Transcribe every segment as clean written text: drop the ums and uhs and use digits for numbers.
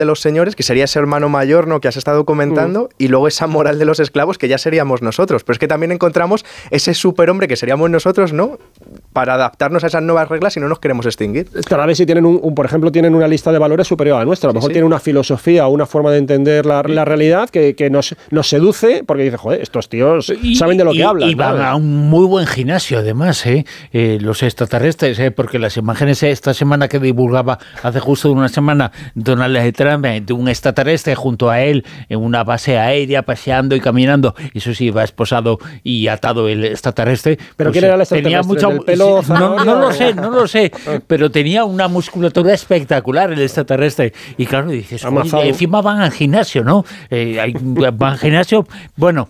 de los señores, que sería ese hermano mayor, ¿no?, que has estado comentando, y luego esa moral de los esclavos, que ya seríamos nosotros. Pero es que también encontramos ese superhombre que seríamos nosotros, ¿no?, para adaptarnos a esas nuevas reglas y no nos queremos extinguir. Claro, a ver si tienen por ejemplo, tienen una lista de valores superior a la nuestra. A lo mejor tienen una filosofía o una forma de entender la realidad que nos seduce, porque dice, joder, estos tíos saben de lo que hablan. Y van a un muy buen gimnasio, además, los extraterrestres, porque las imágenes esta semana que divulgaba hace justo una semana Donald Trump, de un extraterrestre junto a él en una base aérea, paseando y caminando, eso sí, va esposado y atado el extraterrestre. ¿Pero quién era el extraterrestre? Tenía mucha, ¿Del pelo no lo sé, pero tenía una musculatura espectacular el extraterrestre. Y claro, dices, encima van al gimnasio, ¿no? Van al gimnasio. Bueno,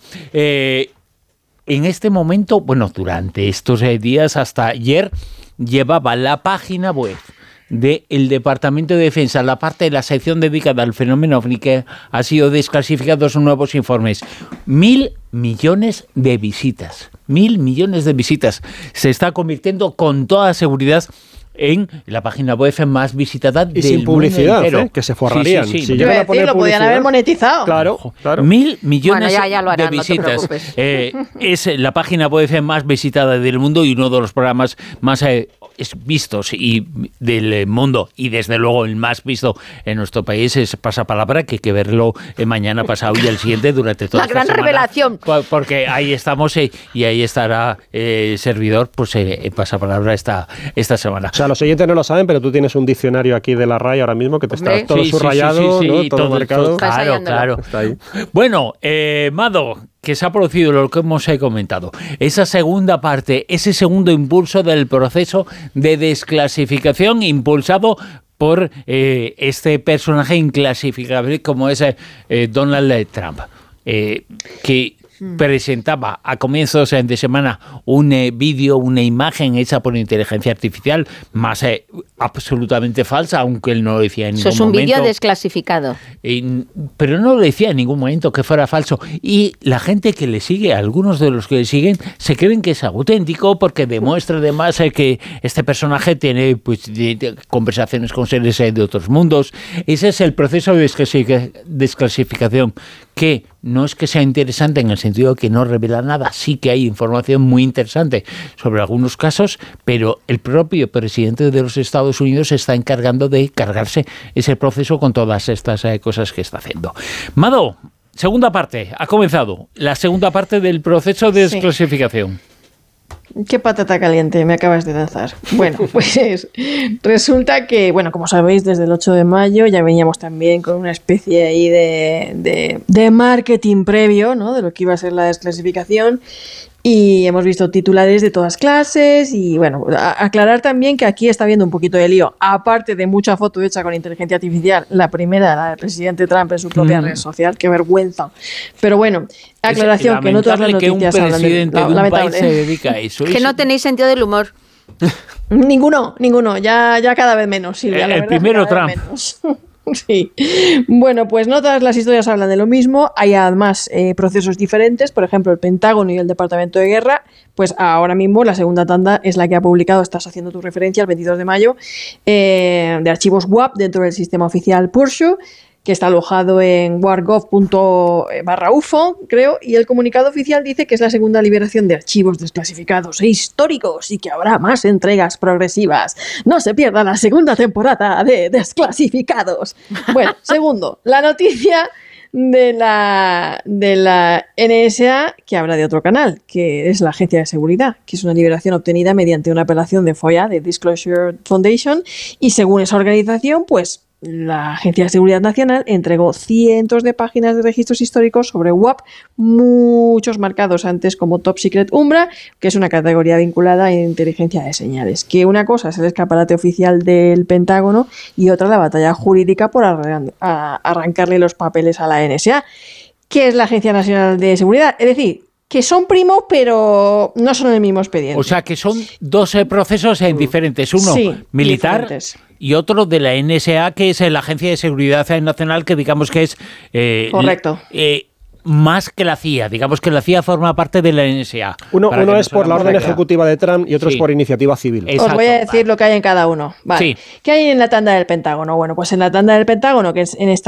en este momento, durante estos días hasta ayer, llevaba la página web del Departamento de Defensa, la parte de la sección dedicada al fenómeno OVNI, que ha sido desclasificados nuevos informes. 1.000 millones de visitas. 1.000 millones de visitas. Se está convirtiendo con toda seguridad en la página web más visitada del mundo entero. Y sin publicidad, que se forrarían. Sí. Yo iba a decir, lo podían haber monetizado. Claro. 1.000 millones ya lo harán, de visitas. No te preocupes. Es la página web más visitada del mundo y uno de los programas más vistos y del mundo, y desde luego el más visto en nuestro país es Pasapalabra, que hay que verlo mañana, pasado y el siguiente durante toda esta semana. La gran revelación. Porque ahí estamos y ahí estará el servidor, pues Pasapalabra esta semana. O sea, los oyentes no lo saben, pero tú tienes un diccionario aquí de la RAE ahora mismo que te está todo subrayado, ¿no? Todo marcado. Claro. Está ahí. Bueno, Mado, que se ha producido lo que hemos comentado, esa segunda parte, ese segundo impulso del proceso de desclasificación impulsado por este personaje inclasificable como es Donald Trump, que presentaba a comienzos de semana un vídeo, una imagen hecha por inteligencia artificial, más absolutamente falsa, aunque él no lo decía en ningún momento. Eso es un vídeo desclasificado. Pero no lo decía en ningún momento que fuera falso. Y la gente que le sigue, algunos de los que le siguen, se creen que es auténtico porque demuestra además que este personaje tiene conversaciones con seres de otros mundos. Ese es el proceso de desclasificación, que no es que sea interesante en el sentido de que no revela nada, sí que hay información muy interesante sobre algunos casos, pero el propio presidente de los Estados Unidos se está encargando de cargarse ese proceso con todas estas cosas que está haciendo. Mado, segunda parte, ha comenzado la segunda parte del proceso de desclasificación. Qué patata caliente me acabas de lanzar. Bueno, pues resulta que, como sabéis, desde el 8 de mayo ya veníamos también con una especie ahí de marketing previo, ¿no?, de lo que iba a ser la desclasificación. Y hemos visto titulares de todas clases y aclarar también que aquí está habiendo un poquito de lío, aparte de mucha foto hecha con inteligencia artificial, la primera, la del presidente Trump en su propia red social, qué vergüenza. Pero aclaración, que no todas las noticias hablan de... Que un presidente de un país se dedica a eso. Que no tenéis sentido del humor. Ninguno, ya cada vez menos, Silvia. El primero Trump. Sí. Pues no todas las historias hablan de lo mismo. Hay además procesos diferentes. Por ejemplo, el Pentágono y el Departamento de Guerra. Pues ahora mismo la segunda tanda es la que ha publicado, estás haciendo tu referencia, el 22 de mayo, de archivos WAP dentro del sistema oficial Pursu, que está alojado en wargov./UFO, creo, y el comunicado oficial dice que es la segunda liberación de archivos desclasificados e históricos y que habrá más entregas progresivas. No se pierda la segunda temporada de Desclasificados. Segundo, la noticia de la NSA, que habla de otro canal, que es la Agencia de Seguridad, que es una liberación obtenida mediante una apelación de FOIA, de Disclosure Foundation, y según esa organización, la Agencia de Seguridad Nacional entregó cientos de páginas de registros históricos sobre WAP, muchos marcados antes como Top Secret Umbra, que es una categoría vinculada a inteligencia de señales. Que una cosa es el escaparate oficial del Pentágono y otra la batalla jurídica por arrancarle los papeles a la NSA, que es la Agencia Nacional de Seguridad. Es decir, que son primos, pero no son el mismo expediente. O sea, que son dos procesos diferentes. Uno militar diferentes. Y otro de la NSA, que es la Agencia de Seguridad Nacional, que digamos que es... correcto. Más que la CIA. Digamos que la CIA forma parte de la NSA. Uno es por la orden ejecutiva de Trump y otro es por iniciativa civil. Exacto, os voy a decir lo que hay en cada uno. Vale. Sí. ¿Qué hay en la tanda del Pentágono? Pues en la tanda del Pentágono, que es en esta